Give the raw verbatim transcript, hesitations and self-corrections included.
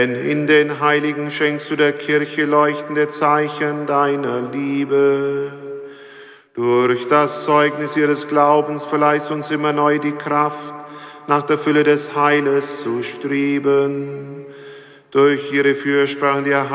Denn in den Heiligen schenkst du der Kirche leuchtende Zeichen deiner Liebe. Durch das Zeugnis ihres Glaubens verleihst uns immer neu die Kraft, nach der Fülle des Heiles zu streben. Durch ihre Fürsprache, die